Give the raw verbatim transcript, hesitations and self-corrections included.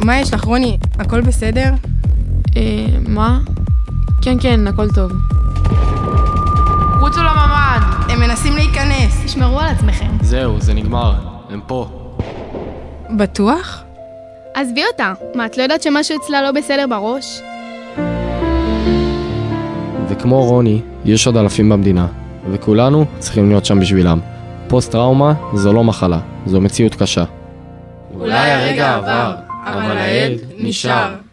מה יש לך, רוני? הכל בסדר? אה, מה? כן, כן, הכל טוב. רוצו לממ"ד! הם מנסים להיכנס. תשמרו על עצמכם. זהו, זה נגמר. הם פה. בטוח? עזבי אותה. מה, את לא יודעת שמשהו אצלה לא בסדר בראש? וכמו רוני, יש עוד אלפים במדינה, וכולנו צריכים להיות שם בשבילם. פוסט-טראומה זו לא מחלה, זו מציאות קשה. אולי הרגע עבר, אבל הילד נשאר.